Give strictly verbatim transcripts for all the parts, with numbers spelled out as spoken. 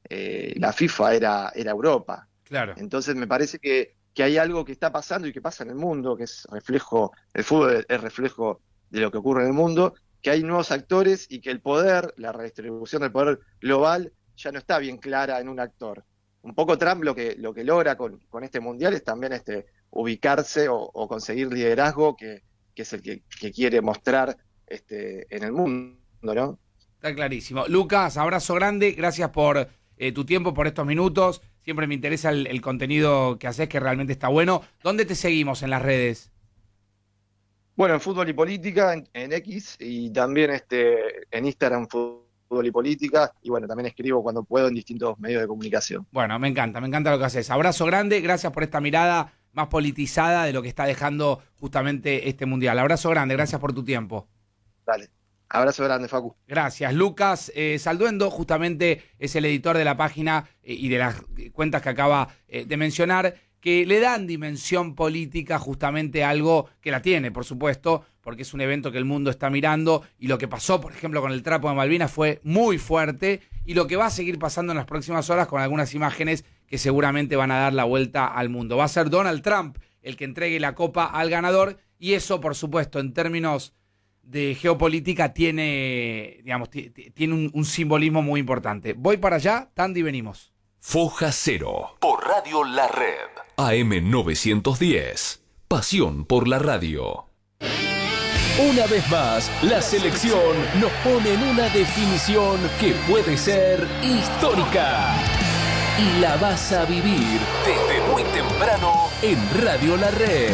eh, la FIFA era, era Europa. Claro. Entonces me parece que, que hay algo que está pasando y que pasa en el mundo, que es reflejo, el fútbol es reflejo de lo que ocurre en el mundo, que hay nuevos actores y que el poder, la redistribución del poder global ya no está bien clara en un actor. Un poco Trump lo que, lo que logra con, con este mundial es también este, ubicarse o, o conseguir liderazgo que, que es el que, que quiere mostrar este, en el mundo, ¿no? Está clarísimo. Lucas, abrazo grande, gracias por eh, tu tiempo, por estos minutos. Siempre me interesa el, el contenido que haces, que realmente está bueno. ¿Dónde te seguimos en las redes? Bueno, en Fútbol y Política, en, en X, y también este, en Instagram, Fútbol y Política, y bueno, también escribo cuando puedo en distintos medios de comunicación. Bueno, me encanta, me encanta lo que haces. Abrazo grande, gracias por esta mirada más politizada de lo que está dejando justamente este mundial. Abrazo grande, gracias por tu tiempo. Dale. Abrazo grande, Facu. Gracias. Lucas eh, Salduendo, justamente es el editor de la página eh, y de las cuentas que acaba eh, de mencionar, que le dan dimensión política justamente a algo que la tiene, por supuesto, porque es un evento que el mundo está mirando, y lo que pasó, por ejemplo, con el trapo de Malvinas fue muy fuerte, y lo que va a seguir pasando en las próximas horas con algunas imágenes que seguramente van a dar la vuelta al mundo. Va a ser Donald Trump el que entregue la copa al ganador, y eso, por supuesto, en términos de geopolítica tiene, digamos, t- t- tiene un, un simbolismo muy importante. Voy para allá, Tandy, venimos. Foja Cero, por Radio La Red, A M novecientos diez, pasión por la radio. Una vez más, la selección nos pone en una definición que puede ser histórica. Y la vas a vivir desde muy temprano en Radio La Red.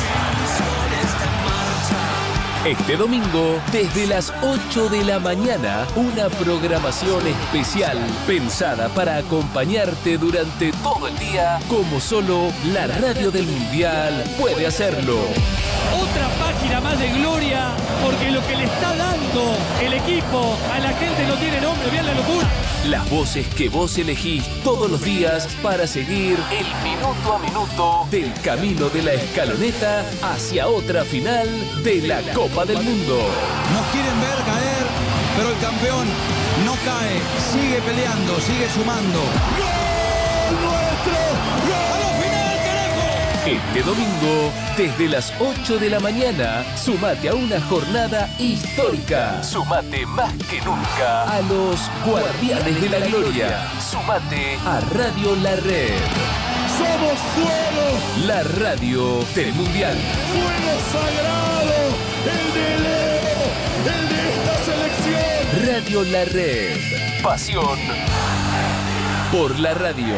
Este domingo, desde las ocho de la mañana, una programación especial pensada para acompañarte durante todo el día, como solo la radio del Mundial puede hacerlo. Otra página más de gloria, porque lo que le está dando el equipo a la gente no tiene nombre, vean la locura. Las voces que vos elegís todos los días para seguir el minuto a minuto del camino de la escaloneta hacia otra final de la Copa del Mundo. Nos quieren ver caer, pero el campeón no cae, sigue peleando, sigue sumando. ¡Gol nuestro! ¡Gol! ¡A la final, carajo! Este domingo, desde las ocho de la mañana, sumate a una jornada histórica. Sumate más que nunca a los Guardianes de la Gloria. Sumate a Radio La Red. ¡Somos fuego! La radio del Mundial. ¡Fuego sagrado! ¡El de Leo! ¡El de esta selección! Radio La Red. Pasión por la radio.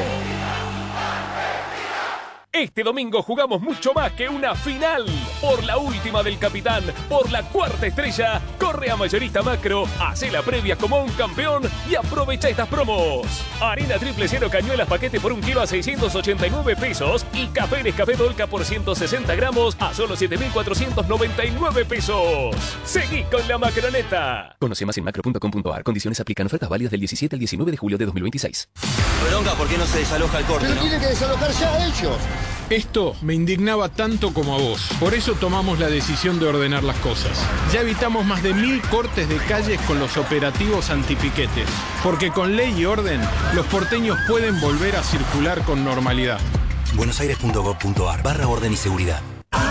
Este domingo jugamos mucho más que una final. Por la última del capitán, por la cuarta estrella, corre a Mayorista Macro, hace la previa como un campeón y aprovecha estas promos. Harina triple cero cañuelas paquete por un kilo a seiscientos ochenta y nueve pesos y café Nescafé Dolca por ciento sesenta gramos a solo siete mil cuatrocientos noventa y nueve pesos. Seguí con la macroneta. Conoce más en macro punto com punto a r. Condiciones aplican. Ofertas válidas del diecisiete al diecinueve de julio de dos mil veintiséis. Bronca, ¿por qué no se desaloja el corte? Pero ¿no? tiene que desalojar ya ellos. Esto me indignaba tanto como a vos. Por eso tomamos la decisión de ordenar las cosas. Ya evitamos más de mil cortes de calles con los operativos antipiquetes. Porque con ley y orden, los porteños pueden volver a circular con normalidad. buenosaires punto gov punto a r barra orden y seguridad.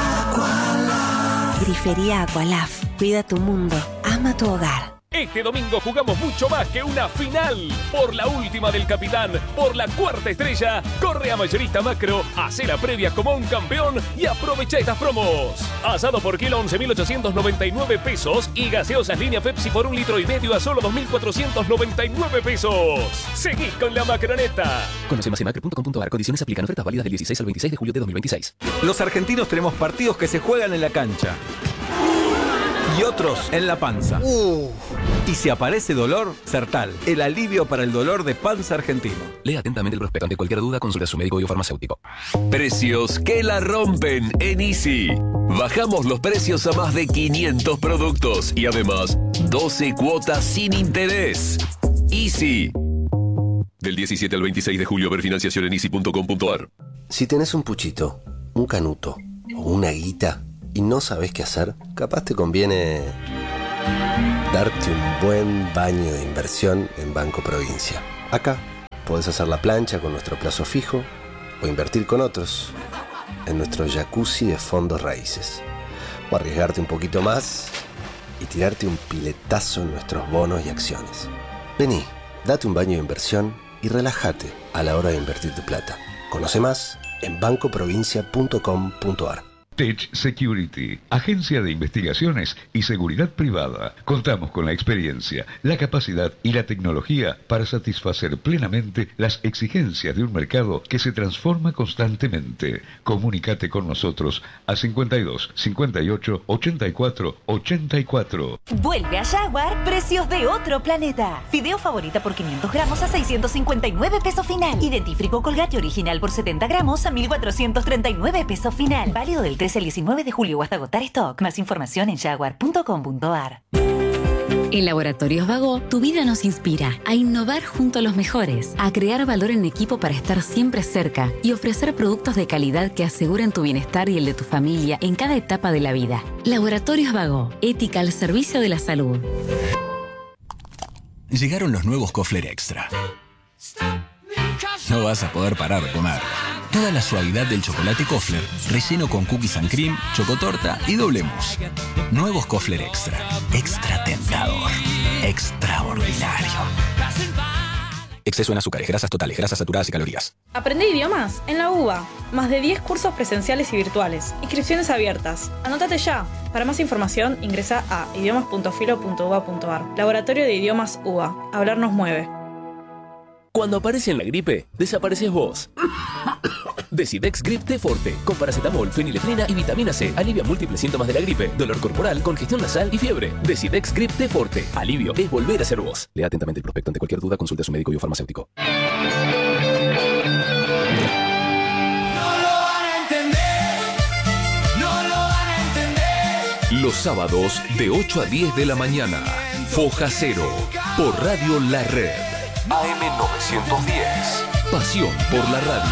Grifería Aqualaf. Cuida tu mundo. Ama tu hogar. Este domingo jugamos mucho más que una final. Por la última del capitán, por la cuarta estrella, corre a Mayorista Macro, hace la previa como un campeón y aprovecha estas promos. Asado por kilo once mil ochocientos noventa y nueve pesos y gaseosas línea Pepsi por un litro y medio a solo dos mil cuatrocientos noventa y nueve pesos. Seguí con la macroneta. Conoce más en macro punto com punto a r. Condiciones aplican. Ofertas válidas del dieciséis al veintiséis de julio de dos mil veintiséis. Los argentinos tenemos partidos que se juegan en la cancha y otros en la panza. Uh. Y si aparece dolor, Sertal, el alivio para el dolor de panza argentino. Lea atentamente el prospecto. Ante cualquier duda, consulte a su médico o farmacéutico. Precios que la rompen en Easy. Bajamos los precios a más de quinientos productos y además doce cuotas sin interés. Easy. Del diecisiete al veintiséis de julio, ver financiación en easy punto com punto a r. Si tenés un puchito, un canuto o una guita y no sabés qué hacer, capaz te conviene darte un buen baño de inversión en Banco Provincia. Acá podés hacer la plancha con nuestro plazo fijo o invertir con otros en nuestro jacuzzi de fondos raíces. O arriesgarte un poquito más y tirarte un piletazo en nuestros bonos y acciones. Vení, date un baño de inversión y relájate a la hora de invertir tu plata. Conoce más en banco provincia punto com punto a r. Tech Security, agencia de investigaciones y seguridad privada. Contamos con la experiencia, la capacidad y la tecnología para satisfacer plenamente las exigencias de un mercado que se transforma constantemente. Comunícate con nosotros a cincuenta y dos, cincuenta y ocho, ochenta y cuatro, ochenta y cuatro. Vuelve a Jaguar, precios de otro planeta. Fideo favorita por quinientos gramos a seiscientos cincuenta y nueve pesos final. Y dentífrico Colgate original por setenta gramos a mil cuatrocientos treinta y nueve pesos final. Válido del trece al diecinueve de julio o hasta agotar stock. Más información en jaguar punto com punto a r. En Laboratorios Vago, tu vida nos inspira a innovar junto a los mejores, a crear valor en equipo para estar siempre cerca y ofrecer productos de calidad que aseguren tu bienestar y el de tu familia en cada etapa de la vida. Laboratorios Vago, ética al servicio de la salud. Llegaron los nuevos Kofler Extra. No vas a poder parar de comer. Toda la suavidad del chocolate Kofler, relleno con cookies and cream, chocotorta y doble mousse. Nuevos Kofler Extra. Extra tentador. Extraordinario. Exceso en azúcares, grasas totales, grasas saturadas y calorías. Aprende idiomas en la U B A. Más de diez cursos presenciales y virtuales. Inscripciones abiertas. Anótate ya. Para más información, ingresa a idiomas punto filo punto u b a punto a r. Laboratorio de Idiomas U B A. Hablar nos mueve. Cuando aparece en la gripe, desapareces vos. Decidex Grip T Forte, con paracetamol, fenilefrina y vitamina C. Alivia múltiples síntomas de la gripe, dolor corporal, congestión nasal y fiebre. Decidex Grip T Forte. Alivio es volver a ser vos. Lea atentamente el prospecto. Ante cualquier duda, consulte a su médico y o farmacéutico. Los sábados de ocho a diez de la mañana. Foja Cero. Por Radio La Red. A M novecientos diez. Pasión por la radio.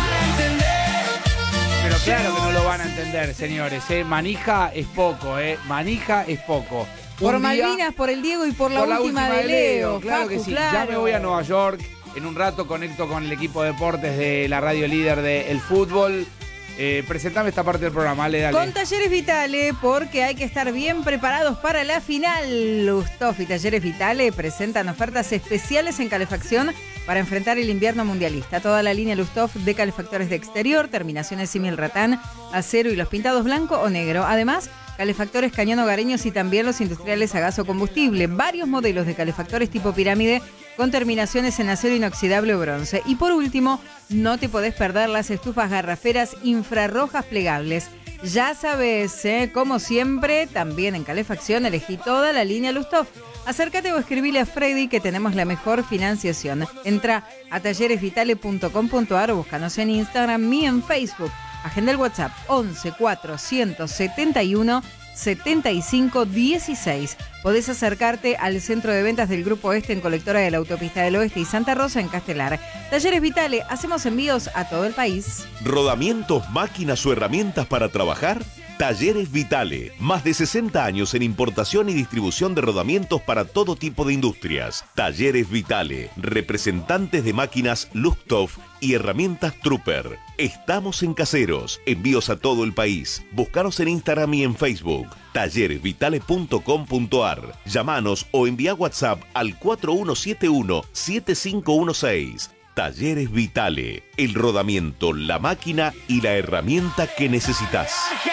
Pero claro que no lo van a entender, señores. ¿eh? Manija es poco, ¿eh? Manija es poco. Por Un día, Malvinas, por el Diego y por la, por la última, última de Leo. Claro Facu, que sí. claro. Ya me voy a Nueva York. En un rato conecto con el equipo de deportes de la radio líder del fútbol. Eh, presentame esta parte del programa, dale, dale. Con Talleres Vitale, porque hay que estar bien preparados para la final. Lustov y Talleres Vitale presentan ofertas especiales en calefacción para enfrentar el invierno mundialista. Toda la línea Lustov de calefactores de exterior, terminaciones símil ratán, acero y los pintados blanco o negro. Además, calefactores cañón hogareños y también los industriales a gas o combustible. Varios modelos de calefactores tipo pirámide con terminaciones en acero inoxidable o bronce. Y por último, no te podés perder las estufas garraferas infrarrojas plegables. Ya sabes, ¿eh? Como siempre, también en calefacción elegí toda la línea Lustov. Acércate o escribile a Freddy que tenemos la mejor financiación. Entra a talleres vitale punto com punto a r o búscanos en Instagram y en Facebook. Agenda el WhatsApp once cuatrocientos setenta y uno setenta y cinco dieciséis. Podés acercarte al centro de ventas del Grupo Este en Colectora de la Autopista del Oeste y Santa Rosa en Castelar. Talleres Vitale, hacemos envíos a todo el país. ¿Rodamientos, máquinas o herramientas para trabajar? Talleres Vitale, más de sesenta años en importación y distribución de rodamientos para todo tipo de industrias. Talleres Vitale, representantes de máquinas Lustov y herramientas Trooper. Estamos en Caseros, envíos a todo el país. Búscanos en Instagram y en Facebook. talleres vitale punto com punto a r. Llámanos o envía WhatsApp al cuatro uno siete uno siete cinco uno seis. Talleres Vitale, el rodamiento, la máquina y la herramienta que necesitas.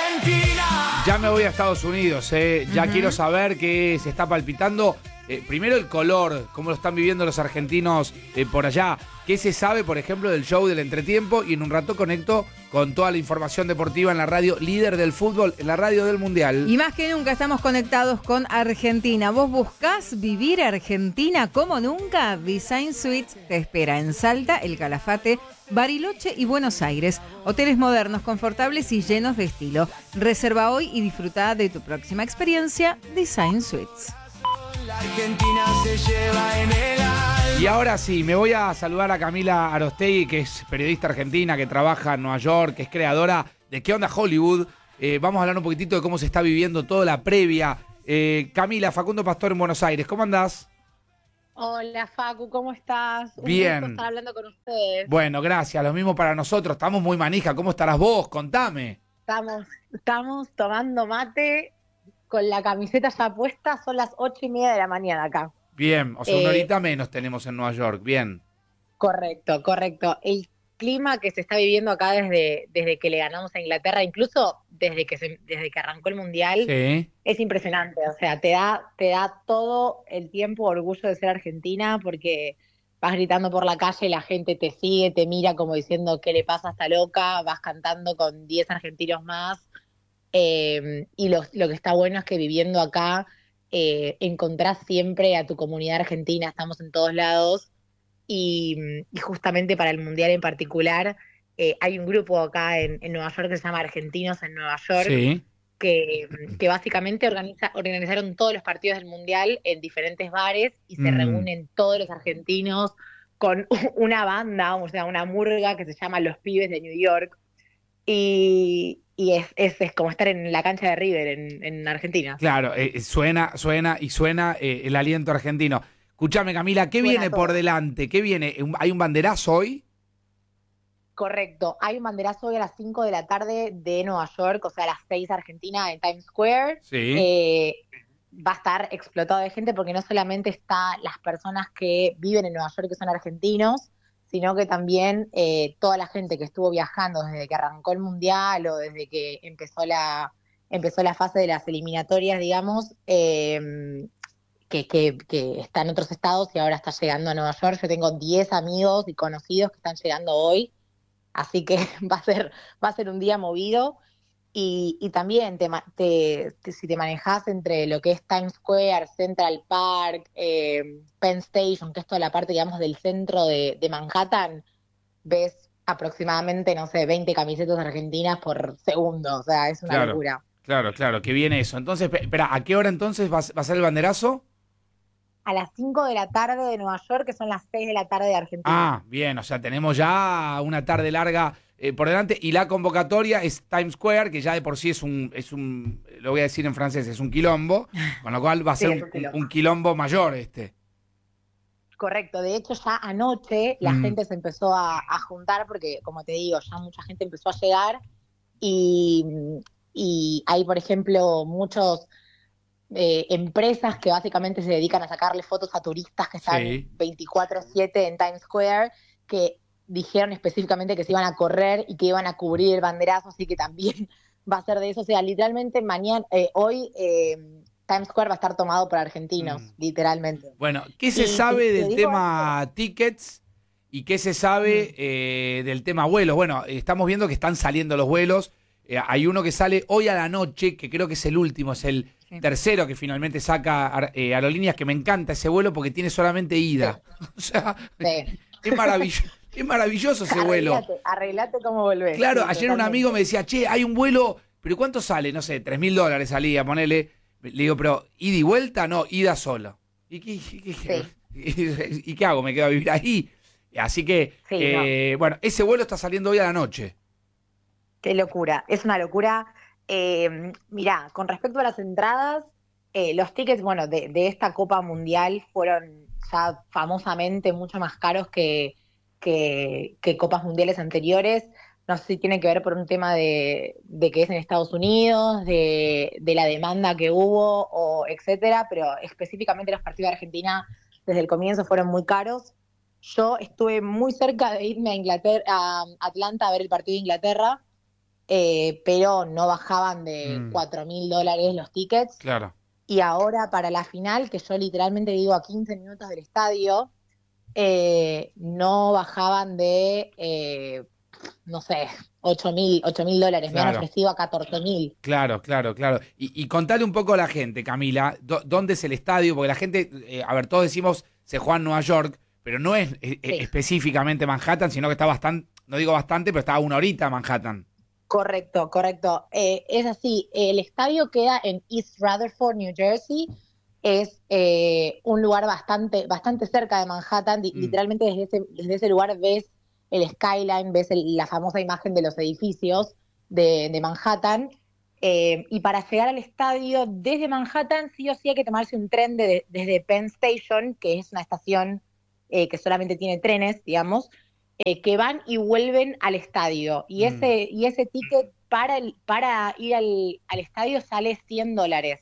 Ya me voy a Estados Unidos, eh. ya Uh-huh. quiero saber qué se está palpitando. Eh, primero el color, cómo lo están viviendo los argentinos eh, por allá. ¿Qué se sabe, por ejemplo, del show del entretiempo? Y en un rato conecto con toda la información deportiva en la radio líder del fútbol, en la radio del Mundial. Y más que nunca estamos conectados con Argentina. ¿Vos buscás vivir Argentina como nunca? Design Suites te espera en Salta, El Calafate, Bariloche y Buenos Aires. Hoteles modernos, confortables y llenos de estilo. Reserva hoy y disfruta de tu próxima experiencia. Design Suites. La Argentina se lleva en el alma. Y ahora sí, me voy a saludar a Camila Arostegui, que es periodista argentina, que trabaja en Nueva York, que es creadora de ¿Qué onda Hollywood? Eh, vamos a hablar un poquitito de cómo se está viviendo toda la previa. Eh, Camila, Facundo Pastor en Buenos Aires, ¿cómo andás? Hola Facu, ¿cómo estás? Un Bien. gusto estar hablando con ustedes. Bueno, gracias. Lo mismo para nosotros. Estamos muy manija. ¿Cómo estarás vos? Contame. Estamos, estamos tomando mate con la camiseta ya puesta, son las ocho y media de la mañana acá. Bien, o sea, Eh, una horita menos tenemos en Nueva York. Bien. Correcto, correcto. El clima que se está viviendo acá desde, desde que le ganamos a Inglaterra, incluso desde que se, desde que arrancó el Mundial, Sí. es impresionante. O sea, te da, te da todo el tiempo orgullo de ser argentina porque vas gritando por la calle, la gente te sigue, te mira como diciendo ¿qué le pasa a esta loca? Vas cantando con diez argentinos más. Eh, y lo, lo que está bueno es que viviendo acá eh, encontrás siempre a tu comunidad argentina, estamos en todos lados. Y, y justamente para el Mundial en particular, eh, hay un grupo acá en, en Nueva York que se llama Argentinos en Nueva York, Sí. que, que básicamente organiza, organizaron todos los partidos del Mundial en diferentes bares y se Mm. reúnen todos los argentinos con una banda, o sea, una murga que se llama Los Pibes de New York. Y, y es, es, es como estar en la cancha de River en, en Argentina. Claro, eh, suena, suena y suena eh, el aliento argentino. Escuchame, Camila, ¿qué Suena viene por todo. delante? ¿Qué viene? ¿Un- ¿Hay un banderazo hoy? Correcto, hay un banderazo hoy a las cinco de la tarde de Nueva York, o sea, a las seis Argentina en Times Square. Sí. Eh, va a estar explotado de gente porque no solamente está las personas que viven en Nueva York que son argentinos, sino que también eh, toda la gente que estuvo viajando desde que arrancó el Mundial o desde que empezó la, empezó la fase de las eliminatorias, digamos, eh, que, que, que está en otros estados y ahora está llegando a Nueva York. Yo tengo diez amigos y conocidos que están llegando hoy. Así que va a ser, va a ser un día movido y, y también te, ma- te- te- si te manejas entre lo que es Times Square, Central Park, eh, Penn Station, que es toda la parte, digamos, del centro de, de Manhattan, ves aproximadamente, no sé, veinte camisetas argentinas por segundo, o sea, es una Claro. locura. Claro, claro, que viene eso. Entonces, pe- espera, ¿a qué hora entonces va, a- va a ser el banderazo? A las cinco de la tarde de Nueva York, que son las seis de la tarde de Argentina. Ah, bien, o sea, tenemos ya una tarde larga eh, por delante y la convocatoria es Times Square, que ya de por sí es un, es un, lo voy a decir en francés, es un quilombo, con lo cual va a Sí, ser es un, un quilombo. un quilombo mayor este. Correcto, de hecho ya anoche la Mm. gente se empezó a, a juntar porque, como te digo, ya mucha gente empezó a llegar y, y hay, por ejemplo, muchos eh, empresas que básicamente se dedican a sacarle fotos a turistas que están Sí. veinticuatro siete en Times Square, que dijeron específicamente que se iban a correr y que iban a cubrir el banderazo, así que también va a ser de eso. O sea, literalmente mañana, eh, hoy eh, Times Square va a estar tomado por argentinos, literalmente. Bueno, ¿qué se Y sabe te- te del digo tema tickets y qué se sabe eh, del tema vuelos? Bueno, estamos viendo que están saliendo los vuelos. Eh, hay uno que sale hoy a la noche, que creo que es el último, es el tercero que finalmente saca Ar- eh, Aerolíneas, que me encanta ese vuelo porque tiene solamente ida. O sea, es, maravilloso, es maravilloso ese vuelo. Arreglate, arreglate cómo volvés. Claro, Sí, ayer un totalmente. amigo me decía, che, hay un vuelo, pero ¿cuánto sale? No sé, tres mil dólares salía, ponele. Le digo, pero ¿ida y vuelta? No, ida solo. ¿Y qué, qué- qué- y, y qué hago? ¿Me quedo a vivir ahí? Así que, Sí, eh, bueno, ese vuelo está saliendo hoy a la noche. Qué locura, es una locura. Eh, mirá, con respecto a las entradas, eh, los tickets, bueno, de, de esta Copa Mundial fueron ya famosamente mucho más caros que, que, que Copas Mundiales anteriores. No sé si tiene que ver por un tema de, de que es en Estados Unidos, de, de la demanda que hubo, o etcétera, pero específicamente los partidos de Argentina desde el comienzo fueron muy caros. Yo estuve muy cerca de irme a Inglaterra, a Atlanta a ver el partido de Inglaterra, eh, pero no bajaban de Mm. cuatro mil dólares los tickets. Claro. Y ahora para la final, que yo literalmente vivo a quince minutos del estadio, eh, no bajaban de, eh, no sé, ocho mil dólares. Me han Claro. ofrecido a catorce mil. Claro, claro, claro. Y, y contale un poco a la gente, Camila, do- ¿dónde es el estadio? Porque la gente, eh, a ver, todos decimos se juega en Nueva York, pero no es eh, eh, específicamente Manhattan, sino que está bastante, no digo bastante, pero está a una horita Manhattan. Correcto, correcto. Eh, es así, el estadio queda en East Rutherford, New Jersey. Es eh, un lugar bastante, bastante cerca de Manhattan. Di- Mm. Literalmente desde ese, desde ese lugar ves el skyline, ves el- la famosa imagen de los edificios de, de Manhattan. Eh, y para llegar al estadio desde Manhattan, sí o sí hay que tomarse un tren de, desde Penn Station, que es una estación eh, que solamente tiene trenes, digamos, eh, que van y vuelven al estadio. Y, mm. ese, y ese ticket para, el, para ir al, al estadio sale cien dólares.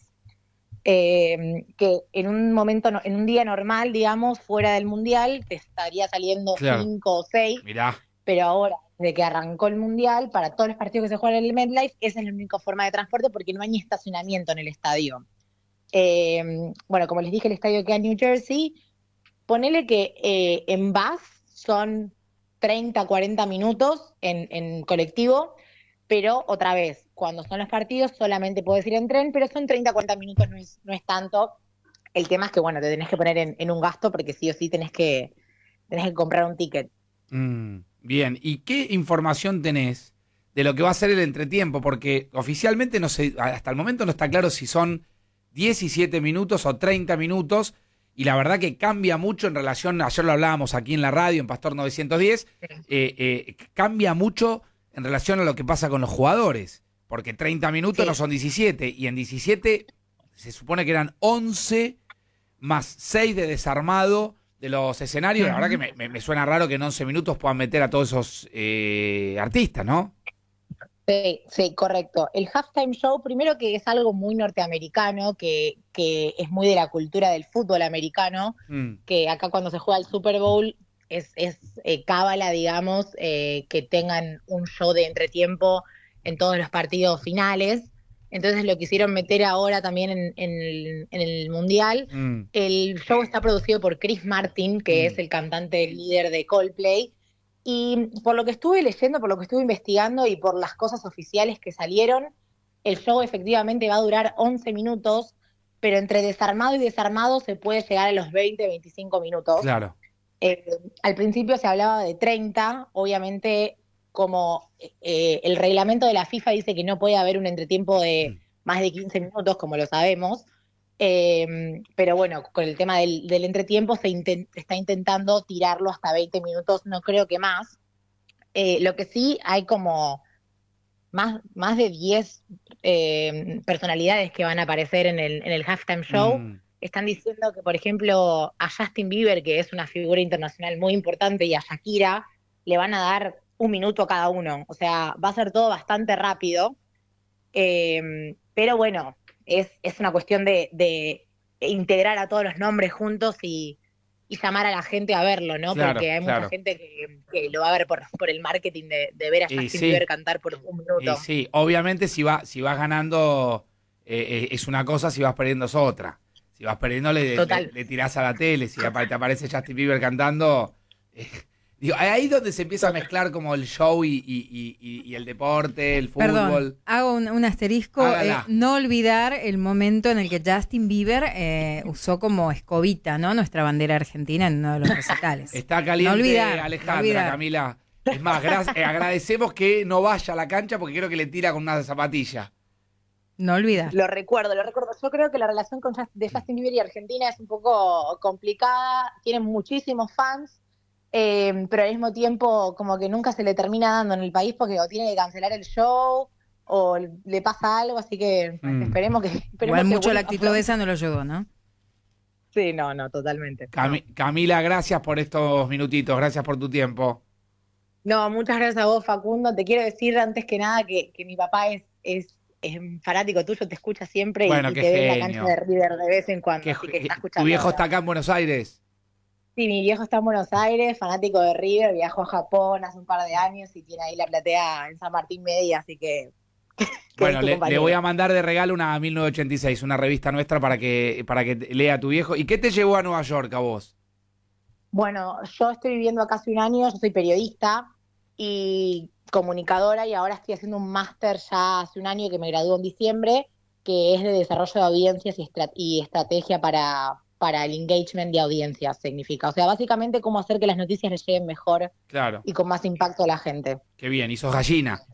Eh, que en un momento, en un día normal, digamos, fuera del Mundial, te estaría saliendo cinco o seis. Mirá. Pero ahora, desde que arrancó el Mundial, para todos los partidos que se juegan en el MetLife, esa es la única forma de transporte porque no hay ni estacionamiento en el estadio. Eh, bueno, como les dije, el estadio queda en New Jersey. Ponele que eh, en bus son treinta, cuarenta minutos en, en colectivo, pero otra vez, cuando son los partidos solamente puedes ir en tren, pero son treinta, cuarenta minutos, no es, no es tanto. El tema es que, bueno, te tenés que poner en, en un gasto porque sí o sí tenés que, tenés que comprar un ticket. Mm, bien, ¿y qué información tenés de lo que va a ser el entretiempo? Porque oficialmente no sé, hasta el momento no está claro si son diecisiete minutos o treinta minutos, y la verdad que cambia mucho en relación, ayer lo hablábamos aquí en la radio, en Pastor novecientos diez, sí. eh, eh, cambia mucho en relación a lo que pasa con los jugadores, porque treinta minutos sí. no son diecisiete, y en diecisiete se supone que eran once más seis de desarmado de los escenarios. Uh-huh. La verdad que me, me, me suena raro que en once minutos puedan meter a todos esos eh, artistas, ¿no? Sí, sí, correcto. El halftime show, primero que es algo muy norteamericano, que, que es muy de la cultura del fútbol americano, mm. que acá cuando se juega el Super Bowl es, es eh, cábala, digamos, eh, que tengan un show de entretiempo en todos los partidos finales. Entonces lo quisieron meter ahora también en, en, el, en el Mundial. Mm. El show está producido por Chris Martin, que mm. es el cantante líder de Coldplay. Y por lo que estuve leyendo, por lo que estuve investigando y por las cosas oficiales que salieron, el show efectivamente va a durar once minutos, pero entre desarmado y desarmado se puede llegar a los veinte, veinticinco minutos. Claro. Eh, al principio se hablaba de treinta, obviamente como eh, el reglamento de la FIFA dice que no puede haber un entretiempo de más de quince minutos, como lo sabemos, eh, pero bueno, con el tema del, del entretiempo se intent, está intentando tirarlo hasta veinte minutos, no creo que más. Eh, lo que sí hay como más, más de diez eh, personalidades que van a aparecer en el, en el halftime show. Mm. Están diciendo que, por ejemplo, a Justin Bieber, que es una figura internacional muy importante, y a Shakira, le van a dar un minuto cada uno. O sea, va a ser todo bastante rápido. Eh, pero bueno, es, es una cuestión de, de integrar a todos los nombres juntos y, y llamar a la gente a verlo, ¿no? Claro, porque hay claro. mucha gente que, que lo va a ver por, por el marketing de, de ver a Justin sí. Bieber cantar por un minuto. Y sí, obviamente si, va, si vas ganando eh, es una cosa, si vas perdiendo es otra. Si vas perdiendo le, le, le tirás a la tele, si te aparece Justin Bieber cantando... Eh, Digo, ahí es donde se empieza a mezclar como el show y, y, y, y el deporte, el fútbol. Perdón, hago un, un asterisco. Eh, no olvidar el momento en el que Justin Bieber eh, usó como escobita, ¿no? Nuestra bandera argentina en uno de los recitales. Está caliente, no olvidar, Alejandra, no olvidar. Camila. Es más, gra- eh, agradecemos que no vaya a la cancha porque creo que le tira con una zapatilla. No olvidar. Lo recuerdo, lo recuerdo. Yo creo que la relación con Just, de Justin Bieber y Argentina es un poco complicada. Tienen muchísimos fans. Eh, pero al mismo tiempo como que nunca se le termina dando en el país porque o tiene que cancelar el show o le pasa algo, así que mm. esperemos que... Esperemos Igual que mucho la actitud de esa no lo ayudó, ¿no? Sí, no, no, totalmente. Cam- no. Camila, gracias por estos minutitos, gracias por tu tiempo. No, muchas gracias a vos, Facundo. Te quiero decir antes que nada que, que mi papá es, es, es fanático tuyo, te escucha siempre bueno, y, y qué te ve genio. en la cancha de River de vez en cuando. ¿Qué, así que está escuchando ¿Tu viejo ahora. está acá en Buenos Aires? Sí, mi viejo está en Buenos Aires, fanático de River, viajó a Japón hace un par de años y tiene ahí la platea en San Martín Media, así que... que bueno, le, le voy a mandar de regalo una mil novecientos ochenta y seis, una revista nuestra para que, para que lea a tu viejo. ¿Y qué te llevó a Nueva York a vos? Bueno, yo estoy viviendo acá hace un año, yo soy periodista y comunicadora y ahora estoy haciendo un máster ya hace un año que me graduó en diciembre, que es de desarrollo de audiencias y, estra- y estrategia para... para el engagement de audiencias, significa. O sea, básicamente cómo hacer que las noticias les lleguen mejor claro. y con más impacto a la gente. Qué bien, ¿y sos gallina?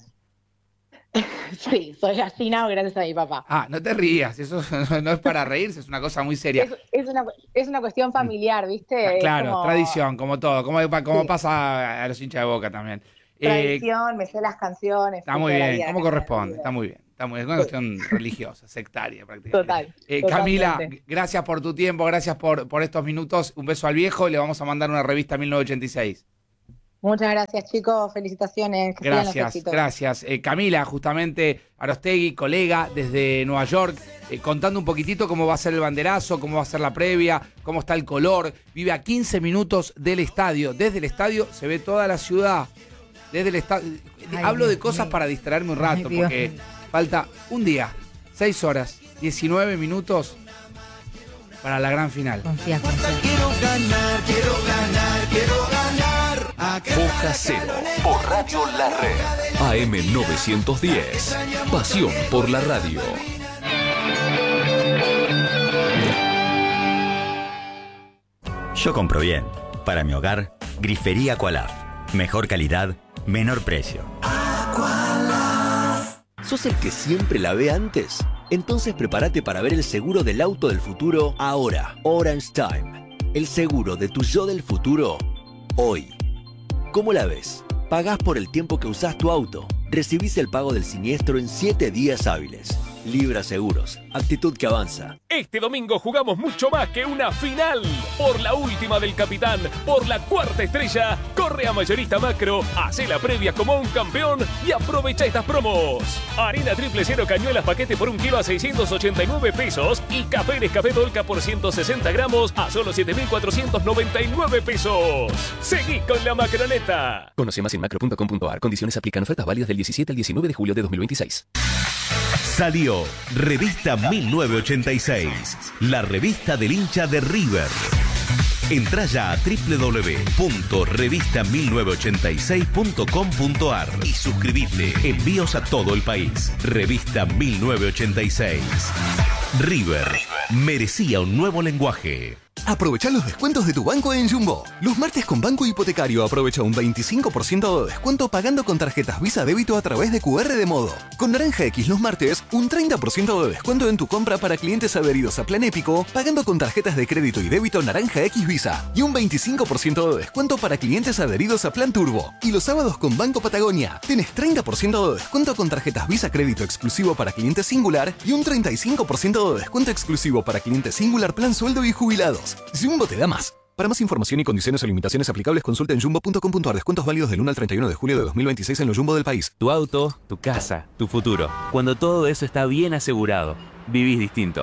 Sí, soy gallina gracias a mi papá. Ah, no te rías, eso no es para reírse, es una cosa muy seria. Es, es, una, es una cuestión familiar, ¿viste? Claro, es como... tradición, como todo, como, como sí. pasa a los hinchas de Boca también. Tradición, eh, me sé las canciones. Está muy bien, como corresponde, está muy bien. Está muy, es una cuestión religiosa, sectaria prácticamente. Total. Eh, totalmente. Camila, gracias por tu tiempo, gracias por, por estos minutos. Un beso al viejo y le vamos a mandar una revista mil novecientos ochenta y seis. Muchas gracias, chicos. Felicitaciones. Que sigan los Gracias, éxitos. gracias. Eh, Camila, justamente Arostegui, colega desde Nueva York, eh, contando un poquitito cómo va a ser el banderazo, cómo va a ser la previa, cómo está el color. Vive a quince minutos del estadio. Desde el estadio se ve toda la ciudad. Desde el estadio. Ay, Hablo Dios de cosas mío. para distraerme un rato, Ay, Dios porque mío. falta un día, seis horas, diecinueve minutos para la gran final. Confía, confía. Quiero ganar, quiero ganar, quiero ganar. Foja Cero por Radio La Red. A M novecientos diez. Pasión por la radio. Yo compro bien. Para mi hogar, Grifería Aqualaf. Mejor calidad, menor precio. ¿Sos el que siempre la ve antes? Entonces prepárate para ver el seguro del auto del futuro ahora. Orange Time. El seguro de tu yo del futuro hoy. ¿Cómo la ves? Pagás por el tiempo que usás tu auto. Recibís el pago del siniestro en siete días hábiles. Libra Seguros. Actitud que avanza. Este domingo jugamos mucho más que una final. Por la última del capitán, por la cuarta estrella, corre a Mayorista Macro, hace la previa como un campeón y aprovecha estas promos. Harina triple cero cañuelas paquete por un kilo a seiscientos ochenta y nueve pesos y café Nescafé Dolca por ciento sesenta gramos a solo siete mil cuatrocientos noventa y nueve pesos. Seguí con la macroneta. Conoce más en macro punto com punto a r. Condiciones aplican. Ofertas válidas del diecisiete al diecinueve de julio de dos mil veintiséis. Salió Revista mil novecientos ochenta y seis, la revista del hincha de River. Entrá ya a doble u doble u doble u punto revista mil novecientos ochenta y seis punto com punto a r y suscribite. Envíos a todo el país. Revista mil novecientos ochenta y seis. River merecía un nuevo lenguaje. Aprovecha los descuentos de tu banco en Jumbo. Los martes con Banco Hipotecario aprovecha un veinticinco por ciento de descuento pagando con tarjetas Visa Débito a través de Q R de Modo. Con Naranja X los martes, un treinta por ciento de descuento en tu compra para clientes adheridos a Plan Épico pagando con tarjetas de crédito y débito Naranja X Visa. Y un veinticinco por ciento de descuento para clientes adheridos a Plan Turbo. Y los sábados con Banco Patagonia, tenés treinta por ciento de descuento con tarjetas Visa Crédito exclusivo para clientes Singular y un treinta y cinco por ciento de descuento exclusivo para clientes Singular Plan Sueldo y Jubilados. Jumbo te da más. Para más información y condiciones o limitaciones aplicables, consulta en jumbo punto com punto a r. Descuentos válidos del uno al treinta y uno de julio de dos mil veintiséis en los Jumbo del país. Tu auto, tu casa, tu futuro. Cuando todo eso está bien asegurado, vivís distinto.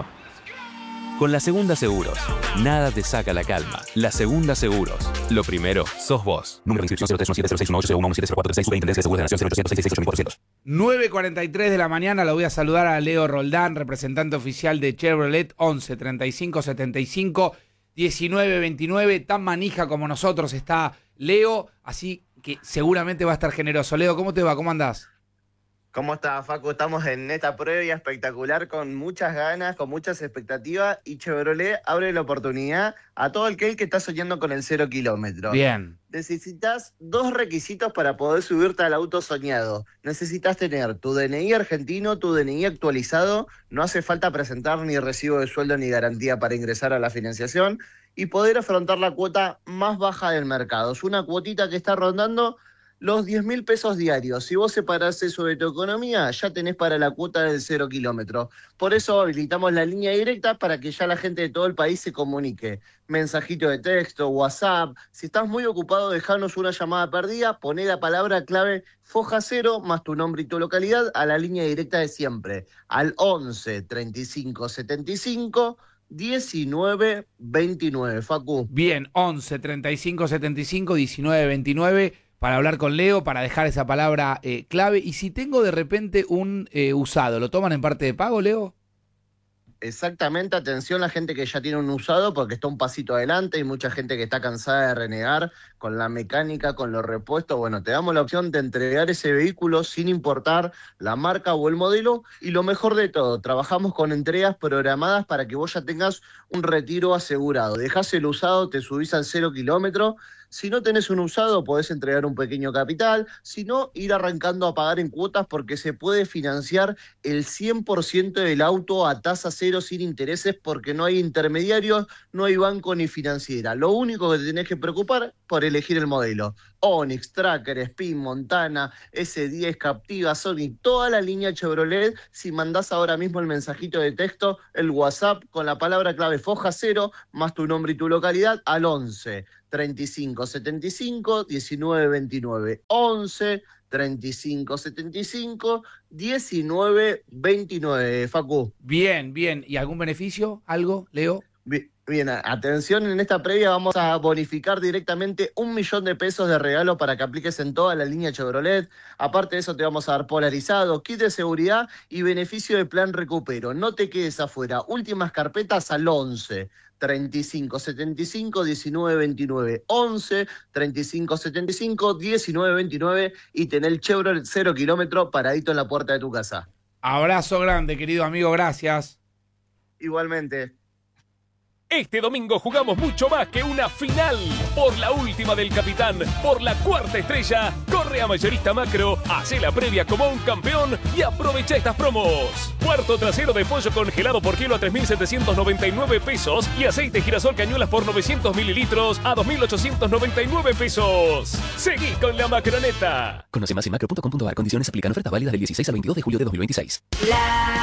Con La Segunda Seguros, nada te saca la calma. La Segunda Seguros. Lo primero, sos vos. Número de inscripción cero tres uno siete cero seis uno ocho cero uno siete cero cuatro tres seis. Superintendencia de Seguros de la Nación cero ochocientos seiscientos sesenta y ocho mil cuatrocientos. nueve cuarenta y tres de la mañana, lo voy a saludar a Leo Roldán, representante oficial de Chevrolet. Once treinta y cinco setenta y cinco diecinueve veintinueve, tan manija como nosotros está Leo, así que seguramente va a estar generoso. Leo, ¿cómo te va? ¿Cómo andás? ¿Cómo estás, Facu? Estamos en esta previa espectacular con muchas ganas, con muchas expectativas y Chevrolet abre la oportunidad a todo aquel que está soñando con el cero kilómetro. Bien. Necesitas dos requisitos para poder subirte al auto soñado. Necesitas tener tu D N I argentino, tu D N I actualizado, no hace falta presentar ni recibo de sueldo ni garantía para ingresar a la financiación y poder afrontar la cuota más baja del mercado. Es una cuotita que está rondando los diez mil pesos diarios. Si vos separás eso de tu economía, ya tenés para la cuota del cero kilómetro. Por eso habilitamos la línea directa para que ya la gente de todo el país se comunique. Mensajito de texto, WhatsApp. Si estás muy ocupado, dejanos una llamada perdida, poné la palabra clave Foja Cero más tu nombre y tu localidad a la línea directa de siempre, al once treinta y cinco setenta y cinco diecinueve veintinueve. Facu. Bien, once treinta y cinco setenta y cinco diecinueve veintinueve. Para hablar con Leo, para dejar esa palabra eh, clave. Y si tengo de repente un eh, usado, ¿lo toman en parte de pago, Leo? Exactamente, atención la gente que ya tiene un usado porque está un pasito adelante. Hay mucha gente que está cansada de renegar con la mecánica, con los repuestos. Bueno, te damos la opción de entregar ese vehículo sin importar la marca o el modelo. Y lo mejor de todo, trabajamos con entregas programadas para que vos ya tengas un retiro asegurado. Dejás el usado, te subís al cero kilómetro. Si no tenés un usado, podés entregar un pequeño capital, si no, ir arrancando a pagar en cuotas porque se puede financiar el cien por ciento del auto a tasa cero sin intereses porque no hay intermediarios, no hay banco ni financiera. Lo único que te tenés que preocupar por elegir el modelo. Onix, Tracker, Spin, Montana, ese diez, Captiva, Sonic, toda la línea Chevrolet. Si mandás ahora mismo el mensajito de texto, el WhatsApp con la palabra clave Foja Cero, más tu nombre y tu localidad, al once, treinta y cinco, setenta y cinco, diecinueve, veintinueve. once, treinta y cinco, setenta y cinco, diecinueve, veintinueve. Facu. Bien, bien. ¿Y algún beneficio? ¿Algo, Leo? Bien. Bien, atención, en esta previa vamos a bonificar directamente un millón de pesos de regalo para que apliques en toda la línea Chevrolet. Aparte de eso te vamos a dar polarizado, kit de seguridad y beneficio de plan recupero. No te quedes afuera. Últimas carpetas al once, treinta y cinco, setenta y cinco, diecinueve, veintinueve. once, treinta y cinco, setenta y cinco, diecinueve, veintinueve y tener el Chevrolet cero kilómetro paradito en la puerta de tu casa. Abrazo grande, querido amigo, gracias. Igualmente. Este domingo jugamos mucho más que una final. Por la última del capitán, por la cuarta estrella, corre a Mayorista Macro, hace la previa como un campeón y aprovecha estas promos. Cuarto trasero de pollo congelado por kilo a tres mil setecientos noventa y nueve pesos y aceite girasol cañuelas por novecientos mililitros a dos mil ochocientos noventa y nueve pesos. Seguí con la Macroneta. Conoce más en macro punto com punto a r. Condiciones aplican. Ofertas válidas del dieciséis al veintidós de julio de dos mil veintiséis. La